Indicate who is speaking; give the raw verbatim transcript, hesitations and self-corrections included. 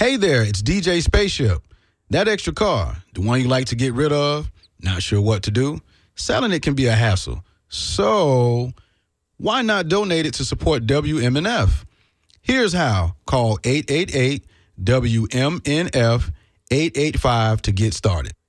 Speaker 1: Hey there, it's D J Spaceship. That extra car, the one you like to get rid of, not sure what to do? Selling it can be a hassle. So why not donate it to support W M N F? Here's how. Call eight eight eight W M N F eight eight five to get started.